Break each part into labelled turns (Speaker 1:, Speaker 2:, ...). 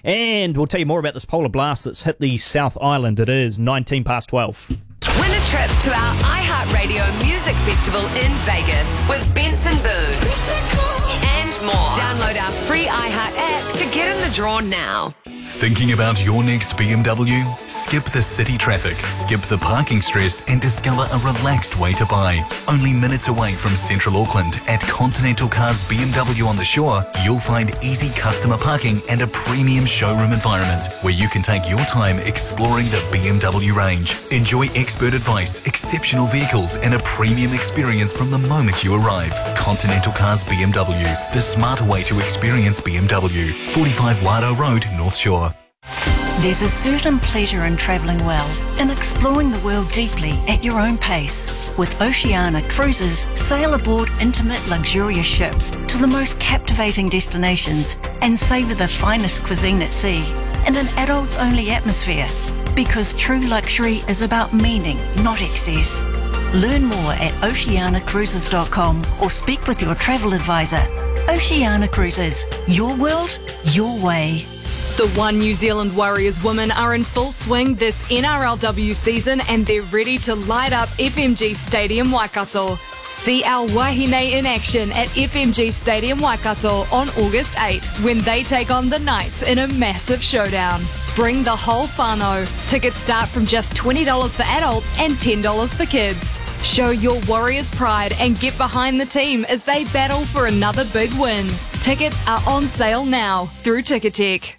Speaker 1: And we'll tell you more about this polar blast that's hit the South Island. It is 19 past 12.
Speaker 2: Win a trip to our iHeartRadio Music Festival in Vegas with Benson Boone and more. Download our free iHeart app to get in the draw now.
Speaker 3: Thinking about your next BMW? Skip the city traffic, skip the parking stress, and discover a relaxed way to buy. Only minutes away from Central Auckland at Continental Cars BMW on the Shore, you'll find easy customer parking and a premium showroom environment where you can take your time exploring the BMW range. Enjoy expert advice, exceptional vehicles, and a premium experience from the moment you arrive. Continental Cars BMW, the smarter way to experience BMW. 45 Wado Road, North Shore.
Speaker 4: There's a certain pleasure in travelling well, in exploring the world deeply at your own pace. With Oceania Cruises, sail aboard intimate, luxurious ships to the most captivating destinations and savour the finest cuisine at sea in an adults-only atmosphere. Because true luxury is about meaning, not excess. Learn more at oceanacruises.com or speak with your travel advisor. Oceania Cruises, your world, your way.
Speaker 5: The One New Zealand Warriors women are in full swing this NRLW season and they're ready to light up FMG Stadium Waikato. See our Wahine in action at FMG Stadium Waikato on August 8 when they take on the Knights in a massive showdown. Bring the whole whānau. Tickets start from just $20 for adults and $10 for kids. Show your Warriors pride and get behind the team as they battle for another big win. Tickets are on sale now through Ticketek.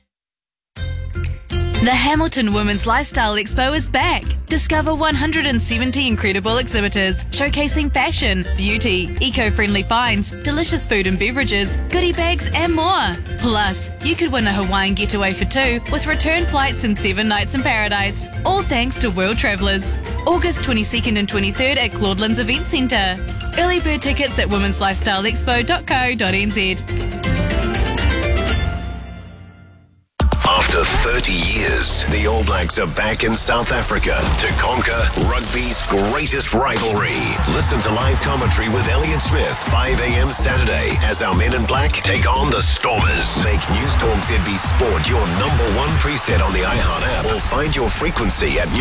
Speaker 6: The Hamilton Women's Lifestyle Expo is back. Discover 170 incredible exhibitors showcasing fashion, beauty, eco-friendly finds, delicious food and beverages, goodie bags and more. Plus, you could win a Hawaiian getaway for two with return flights and 7 nights in paradise. All thanks to World Travellers. August 22nd and 23rd at Claudelands Event Centre. Early bird tickets at womenslifestyleexpo.co.nz.
Speaker 7: After 30 years, the All Blacks are back in South Africa to conquer rugby's greatest rivalry. Listen to live commentary with Elliot Smith, 5 a.m. Saturday, as our men in black take on the Stormers. Make News Talk ZB Sport your number one preset on the iHeart app or find your frequency at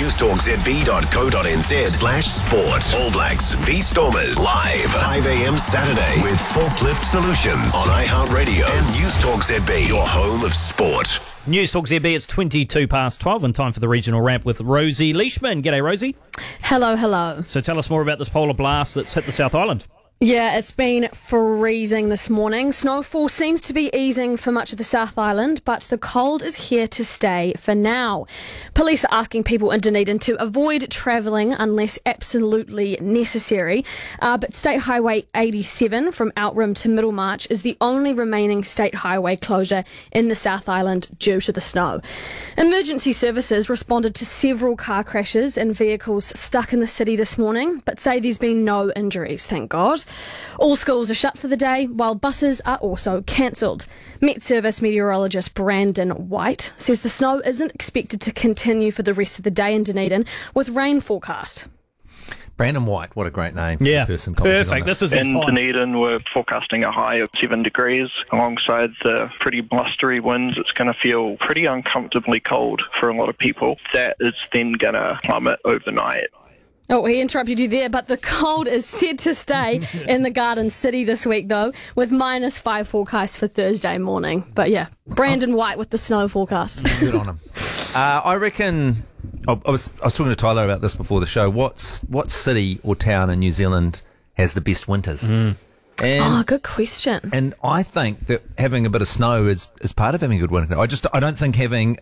Speaker 7: newstalkzb.co.nz/sport. All Blacks v Stormers live 5 a.m. Saturday with Forklift Solutions on iHeart Radio and News Talk ZB, your home of sport.
Speaker 1: News Talk ZB, it's 22 past 12 and time for the regional wrap with Rosie Leishman. G'day, Rosie.
Speaker 8: Hello, hello.
Speaker 1: So tell us more about this polar blast that's hit the South Island.
Speaker 8: Yeah, it's been freezing this morning. Snowfall seems to be easing for much of the South Island, but the cold is here to stay for now. Police are asking people in Dunedin to avoid travelling unless absolutely necessary. But State Highway 87 from Outram to Middlemarch is the only remaining state highway closure in the South Island due to the snow. Emergency services responded to several car crashes and vehicles stuck in the city this morning, but say there's been no injuries, thank God. All schools are shut for the day, while buses are also cancelled. Met Service meteorologist Brandon White says the snow isn't expected to continue for the rest of the day in Dunedin, with rain forecast.
Speaker 9: Brandon White, what a great name.
Speaker 1: Yeah,
Speaker 9: person
Speaker 1: perfect. This is
Speaker 10: in Dunedin, we're forecasting a high of 7 degrees. Alongside the pretty blustery winds, it's going to feel pretty uncomfortably cold for a lot of people. That is then going to plummet overnight.
Speaker 8: Oh, he interrupted you there, but the cold is set to stay in the Garden City this week, though, with -5 forecast for Thursday morning. But yeah, Brandon White with the snow forecast.
Speaker 9: Good on him. I reckon, I was talking to Tyler about this before the show, what city or town in New Zealand has the best winters? And,
Speaker 8: good question.
Speaker 9: And I think that having a bit of snow is part of having a good winter. I don't think having,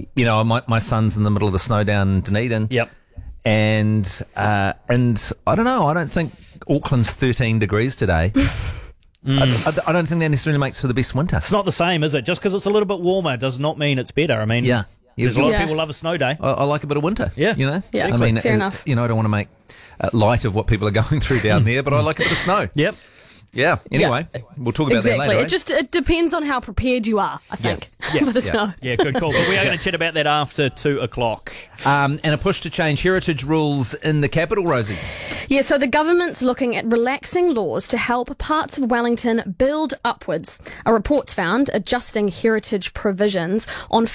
Speaker 9: my son's in the middle of the snow down in Dunedin.
Speaker 1: Yep.
Speaker 9: And I don't know. I don't think Auckland's 13 degrees today. I don't think that necessarily makes for the best winter.
Speaker 1: It's not the same, is it? Just because it's a little bit warmer does not mean it's better. I mean, there's a lot of people love a snow day.
Speaker 9: I like a bit of winter.
Speaker 1: Yeah.
Speaker 8: Yeah,
Speaker 9: I mean,
Speaker 8: fair enough.
Speaker 9: I don't want to make light of what people are going through down there, but I like a bit of snow.
Speaker 1: Yep.
Speaker 9: Yeah. Anyway, we'll talk about that later.
Speaker 8: Exactly. It depends on how prepared you are, I think, for the snow.
Speaker 1: Yeah, good call. But we are going to chat about that after 2 o'clock.
Speaker 9: And a push to change heritage rules in the capital, Rosie.
Speaker 8: Yeah, so the government's looking at relaxing laws to help parts of Wellington build upwards. A report's found adjusting heritage provisions on